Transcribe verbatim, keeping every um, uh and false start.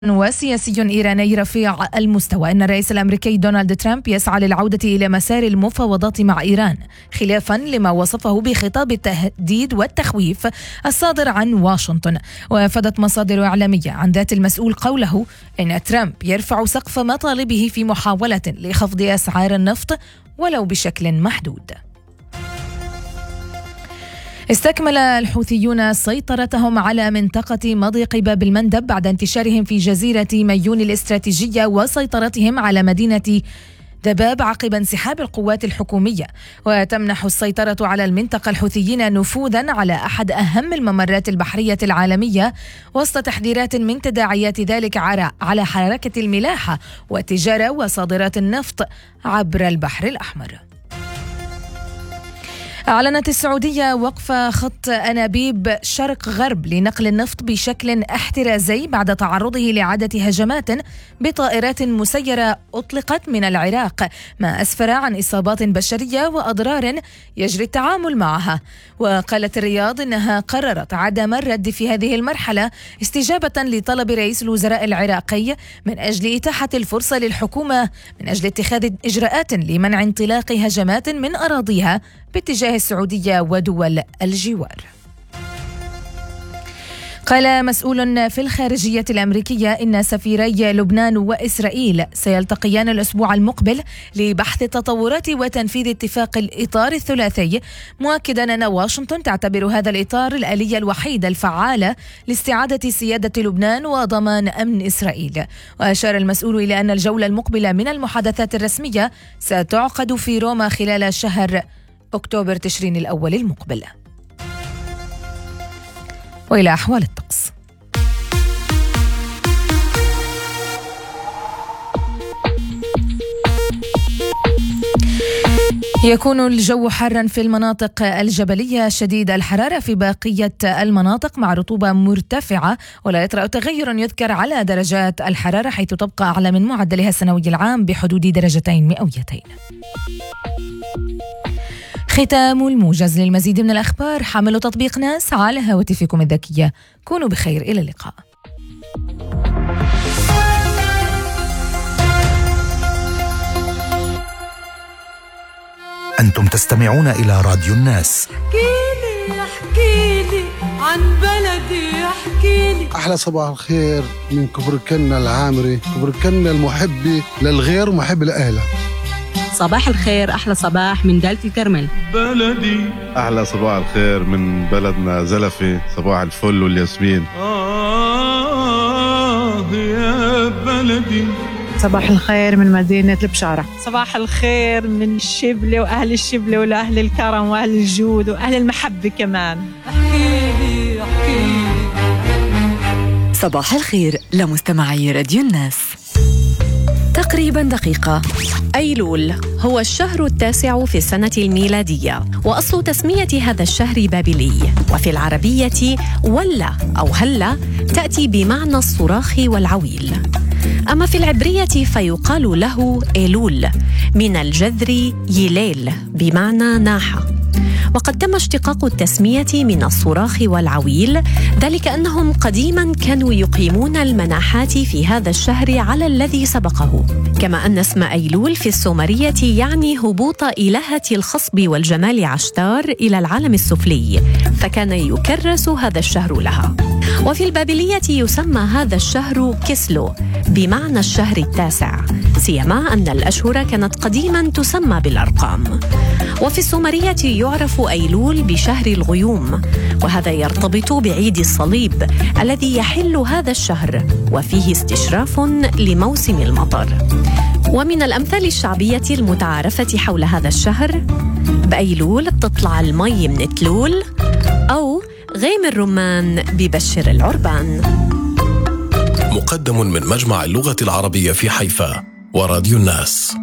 وسياسي إيراني رفيع المستوى أن الرئيس الأمريكي دونالد ترامب يسعى للعودة إلى مسار المفاوضات مع إيران، خلافا لما وصفه بخطاب التهديد والتخويف الصادر عن واشنطن. وافادت مصادر إعلامية عن ذات المسؤول قوله إن ترامب يرفع سقف مطالبه في محاولة لخفض أسعار النفط ولو بشكل محدود. استكمل الحوثيون سيطرتهم على منطقة مضيق باب المندب بعد انتشارهم في جزيرة ميون الاستراتيجية وسيطرتهم على مدينة دباب عقب انسحاب القوات الحكومية. وتمنح السيطرة على المنطقة الحوثيين نفوذا على أحد أهم الممرات البحرية العالمية وسط تحذيرات من تداعيات ذلك على حركة الملاحة والتجارة وصادرات النفط عبر البحر الأحمر. أعلنت السعودية وقف خط أنابيب شرق غرب لنقل النفط بشكل احترازي بعد تعرضه لعدة هجمات بطائرات مسيرة أطلقت من العراق، ما أسفر عن إصابات بشرية وأضرار يجري التعامل معها. وقالت الرياض إنها قررت عدم الرد في هذه المرحلة استجابة لطلب رئيس الوزراء العراقي من أجل إتاحة الفرصة للحكومة من أجل اتخاذ إجراءات لمنع انطلاق هجمات من أراضيها باتجاه السعودية ودول الجوار. قال مسؤول في الخارجية الأمريكية إن سفيري لبنان وإسرائيل سيلتقيان الأسبوع المقبل لبحث التطورات وتنفيذ اتفاق الإطار الثلاثي، مؤكدا أن واشنطن تعتبر هذا الإطار الآلية الوحيدة الفعالة لاستعادة سيادة لبنان وضمان أمن إسرائيل. وأشار المسؤول إلى أن الجولة المقبلة من المحادثات الرسمية ستعقد في روما خلال شهر أكتوبر تشرين الأول المقبل. وإلى أحوال الطقس. يكون الجو حارا في المناطق الجبلية شديد الحرارة في بقية المناطق مع رطوبة مرتفعة، ولا يطرأ تغير يذكر على درجات الحرارة حيث تبقى أعلى من معدلها السنوي العام بحدود درجتين مئويتين. ختام الموجز. للمزيد من الأخبار حملوا تطبيق ناس على هواتفكم الذكية. كونوا بخير، إلى اللقاء. أنتم تستمعون إلى راديو الناس. احكيلي احكيلي عن بلدي، احكيلي. أحلى صباح الخير من كفر كنا العامري، كفر كنا المحبي للغير ومحب لأهله. صباح الخير، أحلى صباح من دالة الكرمل بلدي. أحلى صباح الخير من بلدنا زلفي، صباح الفل والياسمين. آه يا بلدي. صباح الخير من مدينة البشارة. صباح الخير من الشبلة وأهل الشبلة وأهل الكرم وأهل الجود وأهل المحبة كمان. احكيلي احكيلي. صباح الخير لمستمعي راديو الناس. تقريبا دقيقة. أيلول هو الشهر التاسع في السنة الميلادية، وأصل تسمية هذا الشهر بابلي، وفي العربية ولا أو هلا تأتي بمعنى الصراخ والعويل. أما في العبرية فيقال له إيلول من الجذر يليل بمعنى ناحة. وقد تم اشتقاق التسمية من الصراخ والعويل، ذلك أنهم قديماً كانوا يقيمون المناحات في هذا الشهر على الذي سبقه. كما أن اسم أيلول في السومرية يعني هبوط إلهة الخصب والجمال عشتار إلى العالم السفلي، فكان يكرس هذا الشهر لها. وفي البابلية يسمى هذا الشهر كسلو بمعنى الشهر التاسع، سيما أن الأشهر كانت قديماً تسمى بالأرقام. وفي السومرية يعرف أيلول بشهر الغيوم، وهذا يرتبط بعيد الصليب الذي يحل هذا الشهر وفيه استشراف لموسم المطر. ومن الأمثال الشعبية المتعارفة حول هذا الشهر: بأيلول بتطلع المي من تلول، أو غيم الرمان ببشر العربان. مقدم من مجمع اللغة العربية في حيفا وراديو الناس.